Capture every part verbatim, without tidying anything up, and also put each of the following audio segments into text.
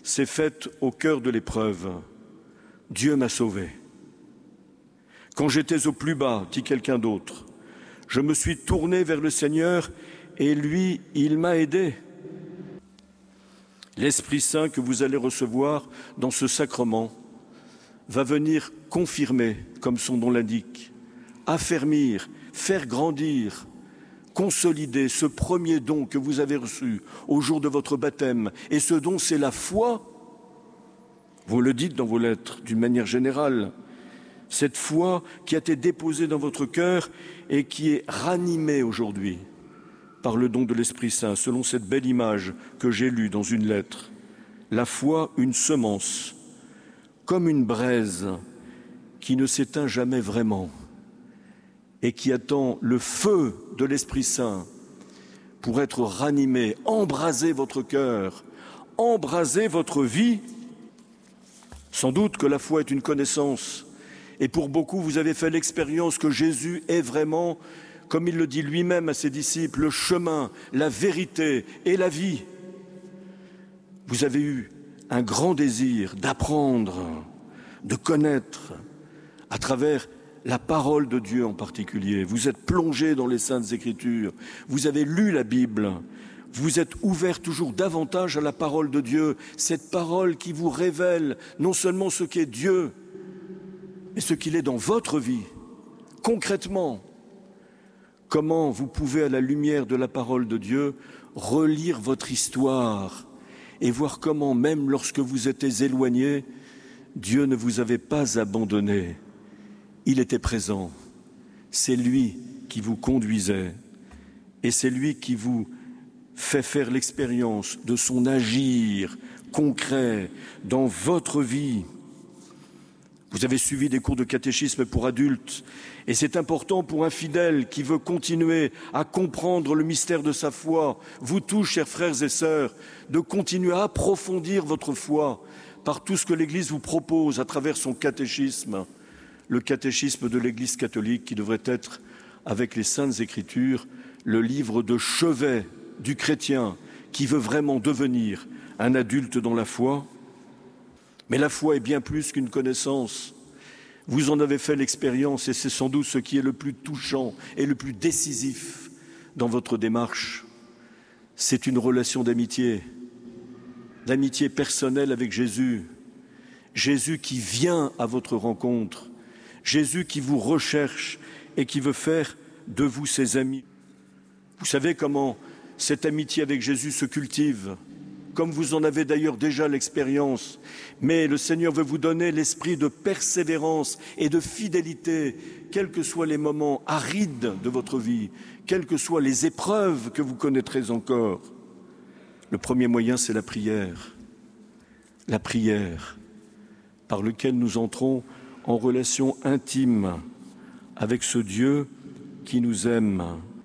s'est faite au cœur de l'épreuve. Dieu m'a sauvé. Quand j'étais au plus bas, dit quelqu'un d'autre, je me suis tourné vers le Seigneur et lui, il m'a aidé. L'Esprit Saint que vous allez recevoir dans ce sacrement va venir confirmer, comme son nom l'indique, affermir, faire grandir, consolider ce premier don que vous avez reçu au jour de votre baptême. Et ce don, c'est la foi. Vous le dites dans vos lettres d'une manière générale. Cette foi qui a été déposée dans votre cœur et qui est ranimée aujourd'hui par le don de l'Esprit Saint, selon cette belle image que j'ai lue dans une lettre. La foi, une semence, comme une braise qui ne s'éteint jamais vraiment et qui attend le feu de l'Esprit Saint pour être ranimé, embraser votre cœur, embraser votre vie. Sans doute que la foi est une connaissance. Et pour beaucoup, vous avez fait l'expérience que Jésus est vraiment, comme il le dit lui-même à ses disciples, le chemin, la vérité et la vie. Vous avez eu un grand désir d'apprendre, de connaître, à travers la parole de Dieu en particulier. Vous êtes plongé dans les Saintes Écritures, vous avez lu la Bible, vous êtes ouvert toujours davantage à la parole de Dieu, cette parole qui vous révèle non seulement ce qu'est Dieu, mais ce qu'il est dans votre vie, concrètement. Comment vous pouvez, à la lumière de la parole de Dieu, relire votre histoire et voir comment, même lorsque vous étiez éloigné, Dieu ne vous avait pas abandonné. Il était présent. C'est lui qui vous conduisait et c'est lui qui vous fait faire l'expérience de son agir concret dans votre vie. Vous avez suivi des cours de catéchisme pour adultes et c'est important pour un fidèle qui veut continuer à comprendre le mystère de sa foi, vous tous, chers frères et sœurs, de continuer à approfondir votre foi par tout ce que l'Église vous propose à travers son catéchisme, le catéchisme de l'Église catholique qui devrait être, avec les Saintes Écritures, le livre de chevet du chrétien qui veut vraiment devenir un adulte dans la foi. Mais la foi est bien plus qu'une connaissance. Vous en avez fait l'expérience et c'est sans doute ce qui est le plus touchant et le plus décisif dans votre démarche. C'est une relation d'amitié, d'amitié personnelle avec Jésus. Jésus qui vient à votre rencontre, Jésus qui vous recherche et qui veut faire de vous ses amis. Vous savez comment cette amitié avec Jésus se cultive, comme vous en avez d'ailleurs déjà l'expérience. Mais le Seigneur veut vous donner l'esprit de persévérance et de fidélité, quels que soient les moments arides de votre vie, quelles que soient les épreuves que vous connaîtrez encore. Le premier moyen, c'est la prière. La prière par laquelle nous entrons en relation intime avec ce Dieu qui nous aime.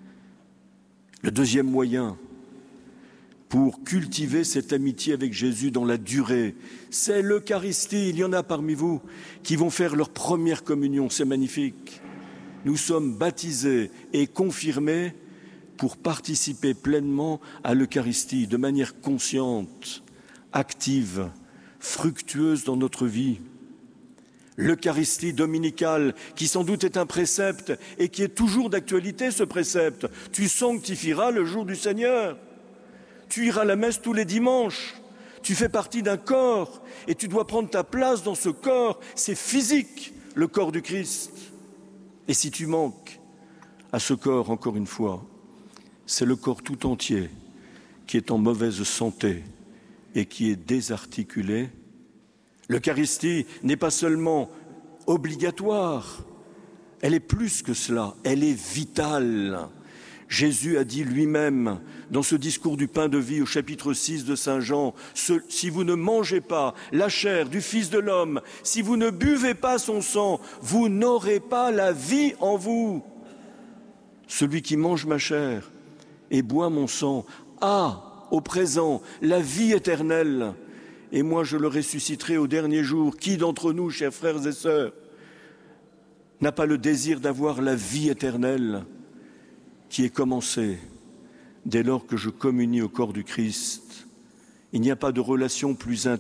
Le deuxième moyen pour cultiver cette amitié avec Jésus dans la durée, c'est l'Eucharistie. Il y en a parmi vous qui vont faire leur première communion, c'est magnifique. Nous sommes baptisés et confirmés pour participer pleinement à l'Eucharistie de manière consciente, active, fructueuse dans notre vie. L'Eucharistie dominicale, qui sans doute est un précepte et qui est toujours d'actualité, ce précepte. Tu sanctifieras le jour du Seigneur. Tu iras à la messe tous les dimanches. Tu fais partie d'un corps et tu dois prendre ta place dans ce corps. C'est physique, le corps du Christ. Et si tu manques à ce corps, encore une fois, c'est le corps tout entier qui est en mauvaise santé et qui est désarticulé. L'Eucharistie n'est pas seulement obligatoire, elle est plus que cela, elle est vitale. Jésus a dit lui-même dans ce discours du pain de vie au chapitre six de Saint Jean, « Si vous ne mangez pas la chair du Fils de l'homme, si vous ne buvez pas son sang, vous n'aurez pas la vie en vous. Celui qui mange ma chair et boit mon sang a au présent la vie éternelle. Et moi je le ressusciterai au dernier jour. Qui d'entre nous, chers frères et sœurs, n'a pas le désir d'avoir la vie éternelle qui est commencée dès lors que je communie au corps du Christ? Il n'y a pas de relation plus